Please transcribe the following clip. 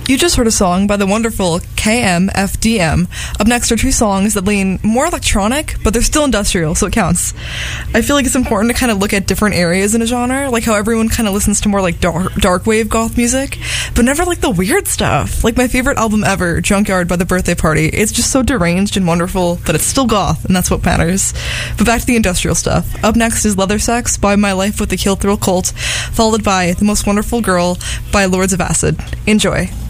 You just heard a song by the wonderful KMFDM. Up next are two songs that lean more electronic, but they're still industrial, so it counts. I feel like it's important to kind of look at different areas in a genre, like how everyone kind of listens to more like dark wave goth music, but never like the weird stuff. Like my favorite album ever, Junkyard by The Birthday Party. It's just so deranged and wonderful, but it's still goth, and that's what matters. But back to the industrial stuff. Up next is Leather Sex by My Life with the Kill Thrill Cult, followed by The Most Wonderful Girl by Lords of Acid. Enjoy.